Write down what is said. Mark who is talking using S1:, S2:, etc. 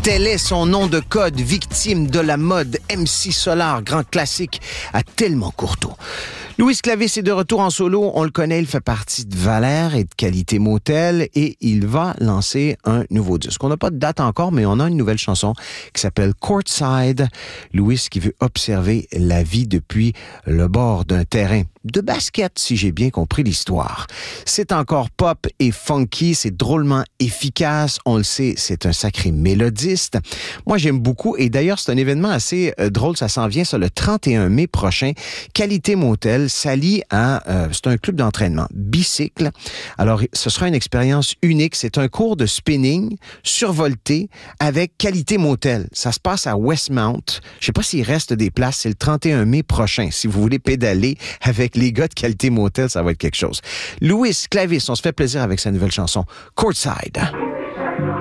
S1: Tel est son nom de code, victime de la mode, MC Solar, grand classique à tellement Courteau. Louis Clavis est de retour en solo. On le connaît, il fait partie de Valère et de Qualité Motel et il va lancer un nouveau disque. On n'a pas de date encore, mais on a une nouvelle chanson qui s'appelle Courtside. Louis qui veut observer la vie depuis le bord d'un terrain de basket, si j'ai bien compris l'histoire. C'est encore pop et funky, c'est drôlement efficace. On le sait, c'est un sacré mélodiste. Moi, j'aime beaucoup et d'ailleurs, c'est un événement assez drôle. Ça s'en vient, ça, le 31 mai prochain. Qualité Motel s'allie à... c'est un club d'entraînement, bicycle. Alors, ce sera une expérience unique. C'est un cours de spinning survolté avec Qualité Motel. Ça se passe à Westmount. Je sais pas s'il reste des places. C'est le 31 mai prochain. Si vous voulez pédaler avec les gars de Qualité Motel, ça va être quelque chose. Louis Clavis, on se fait plaisir avec sa nouvelle chanson, Courtside.